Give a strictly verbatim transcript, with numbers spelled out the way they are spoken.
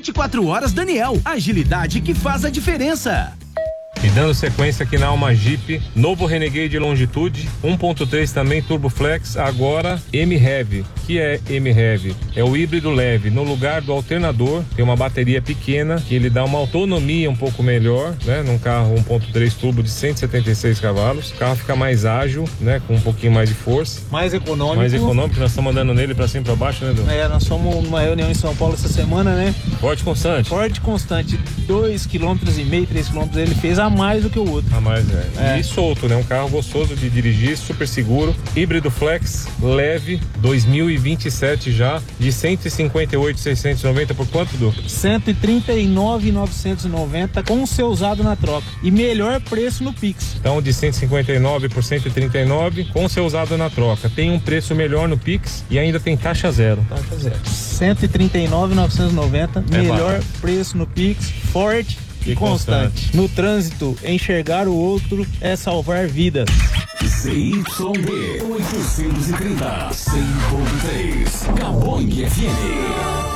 vinte e quatro horas Daniel, agilidade que faz a diferença. E dando sequência aqui na Alma Jeep, novo Renegade Longitude, um ponto três também Turbo Flex, agora M-Heavy. O que é M-Heavy? É o híbrido leve. No lugar do alternador, tem uma bateria pequena, que ele dá uma autonomia um pouco melhor, né? Num carro um ponto três turbo de cento e setenta e seis cavalos. O carro fica mais ágil, né? Com um pouquinho mais de força. Mais econômico. Mais econômico, nós estamos andando nele pra cima e pra baixo, né, Edu? É, nós fomos numa reunião em São Paulo essa semana, né? Forte constante. Forte constante, dois vírgula cinco quilômetros, três quilômetros, ele fez a mais do que o outro. A mais, é. É. E solto, né? Um carro gostoso de dirigir, super seguro. Híbrido flex, leve, dois mil e vinte e sete já, de cento e cinquenta e oito mil seiscentos e noventa por quanto, Du? cento e trinta e nove mil novecentos e noventa com o seu usado na troca. E melhor preço no Pix. Então, de cento e cinquenta e nove por cento e trinta e nove com o seu usado na troca. Tem um preço melhor no Pix e ainda tem taxa zero. Taxa zero. cento e trinta e nove mil novecentos e noventa, É melhor barato. preço no Pix, forte e E constante. constante. No trânsito, enxergar o outro é salvar vidas. C Y B oitocentos e trinta, cem ponto três, Gabong F M.